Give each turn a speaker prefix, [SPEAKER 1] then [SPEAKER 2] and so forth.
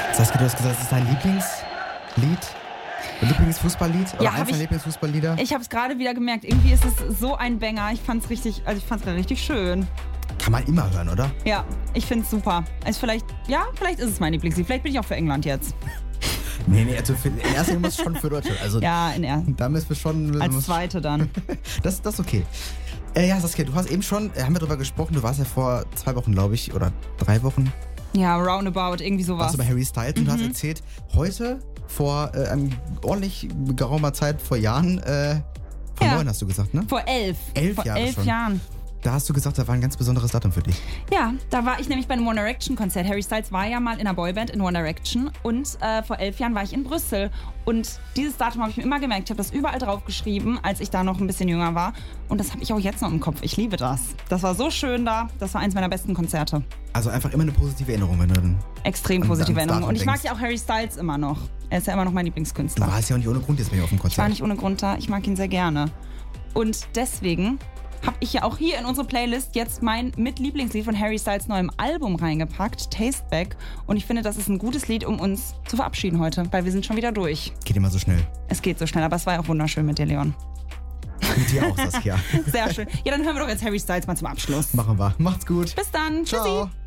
[SPEAKER 1] Saskia, du hast gesagt, das ist dein Lieblingslied? Lieblingsfußballlied? Oder
[SPEAKER 2] Ja,
[SPEAKER 1] eins deiner Lieblingsfußballlieder?
[SPEAKER 2] Ich habe es gerade wieder gemerkt. Irgendwie ist es so ein Banger. Ich fand's richtig schön.
[SPEAKER 1] Kann man immer hören, oder?
[SPEAKER 2] Ja, ich find's super. Vielleicht ist es mein Lieblingslied. Vielleicht bin ich auch für England jetzt.
[SPEAKER 1] Nee, also in erster Linie muss es schon für Deutschland. Also
[SPEAKER 2] Ja, in erster.
[SPEAKER 1] da müssen wir schon...
[SPEAKER 2] Als zweite dann.
[SPEAKER 1] Das ist okay. Ja, Saskia, du hast eben schon, haben wir drüber gesprochen, du warst ja vor 2 Wochen, glaube ich, oder 3 Wochen.
[SPEAKER 2] Ja, roundabout, irgendwie sowas.
[SPEAKER 1] Warst du bei Harry Styles und du hast erzählt, heute, vor ordentlich geraumer Zeit, vor Jahren, vor 9 hast du gesagt, ne?
[SPEAKER 2] Vor 11.
[SPEAKER 1] Vor 11
[SPEAKER 2] Jahren.
[SPEAKER 1] Da hast du gesagt, da war ein ganz besonderes Datum für dich.
[SPEAKER 2] Ja, da war ich nämlich bei einem One Direction Konzert. Harry Styles war ja mal in einer Boyband in One Direction und vor 11 Jahren war ich in Brüssel. Und dieses Datum habe ich mir immer gemerkt. Ich habe das überall draufgeschrieben, als ich da noch ein bisschen jünger war. Und das habe ich auch jetzt noch im Kopf. Ich liebe das. Das war so schön da. Das war eins meiner besten Konzerte.
[SPEAKER 1] Also einfach immer eine positive Erinnerung, wenn du dann
[SPEAKER 2] extrem positive Erinnerung. Und ich mag ja auch Harry Styles immer noch. Er ist ja immer noch mein Lieblingskünstler.
[SPEAKER 1] Du warst ja auch nicht ohne Grund jetzt mehr auf dem Konzert.
[SPEAKER 2] Ich war nicht ohne Grund da. Ich mag ihn sehr gerne. Und deswegen habe ich ja auch hier in unsere Playlist jetzt mein Lieblingslied von Harry Styles neuem Album reingepackt, Taste Back. Und ich finde, das ist ein gutes Lied, um uns zu verabschieden heute, weil wir sind schon wieder durch.
[SPEAKER 1] Geht immer so schnell.
[SPEAKER 2] Es geht so schnell, aber es war ja auch wunderschön mit dir, Leon.
[SPEAKER 1] Mit dir auch, Saskia.
[SPEAKER 2] Sehr schön. Ja, dann hören wir doch jetzt Harry Styles mal zum Abschluss.
[SPEAKER 1] Machen wir. Macht's gut.
[SPEAKER 2] Bis dann.
[SPEAKER 1] Ciao.
[SPEAKER 2] Tschüssi.